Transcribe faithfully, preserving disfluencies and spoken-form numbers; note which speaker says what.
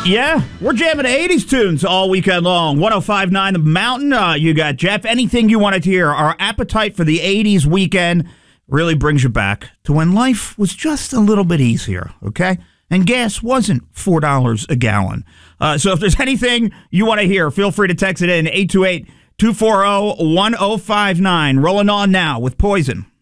Speaker 1: Yeah, we're jamming eighties tunes all weekend long. one oh five point nine The Mountain. Uh, you got Jeff. Anything you wanted to hear. Our appetite for the eighties weekend really brings you back to when life was just a little bit easier, okay? And gas wasn't four dollars a gallon. Uh, so if there's anything you want to hear, feel free to text it in eight two eight, two four zero, one zero five nine. Rolling on now with Poison.